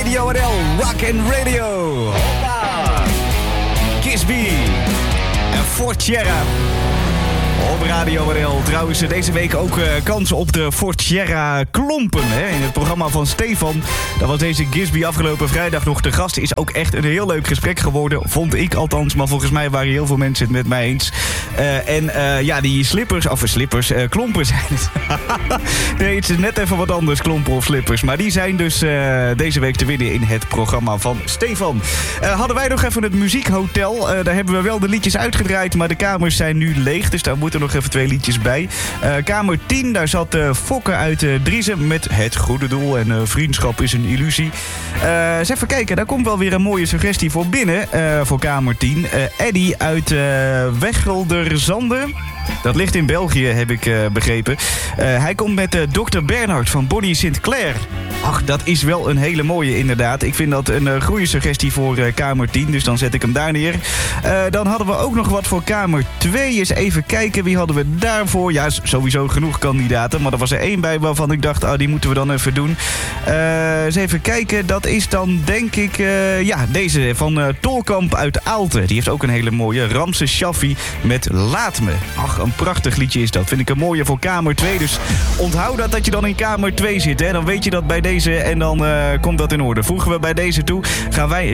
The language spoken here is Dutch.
Radio NL, Rock and Radio. Hoppa! Kisby en Fort Sierra. Op Radio NL. Trouwens, deze week ook kansen op de Fort Sierra klompen. Hè? In het programma van Stefan. Daar was deze Gisby afgelopen vrijdag nog te gast. Is ook echt een heel leuk gesprek geworden. Vond ik althans. Maar volgens mij waren heel veel mensen het met mij eens. Die slippers, klompen zijn het. Nee, het is net even wat anders, klompen of slippers. Maar die zijn dus deze week te winnen in het programma van Stefan. Hadden wij nog even het muziekhotel. Daar hebben we wel de liedjes uitgedraaid. Maar de kamers zijn nu leeg. Dus daar moeten nog even 2 liedjes bij. Kamer 10, daar zat Fokke uit Driezen met Het Goede Doel. En Vriendschap is een illusie. Eens even kijken, daar komt wel weer een mooie suggestie voor binnen. Voor Kamer 10. Eddy uit Weggelderzande. Dat ligt in België, heb ik begrepen. Hij komt met Dr. Bernhard van Bonnie Sinclair. Ach, dat is wel een hele mooie inderdaad. Ik vind dat een goede suggestie voor Kamer 10. Dus dan zet ik hem daar neer. Dan hadden we ook nog wat voor Kamer 2. Eens even kijken, wie hadden we daarvoor? Ja, sowieso genoeg kandidaten. Maar er was er 1 bij waarvan ik dacht, die moeten we dan even doen. Eens even kijken, dat is dan denk ik... deze van Tolkamp uit Aalten. Die heeft ook een hele mooie. Ramses Shaffi met Laat Me. Ach, een prachtig liedje is dat. Vind ik een mooie voor Kamer 2. Dus onthoud dat je dan in Kamer 2 zit. Hè? Dan weet je dat bij deze en dan komt dat in orde. Voegen we bij deze toe, gaan wij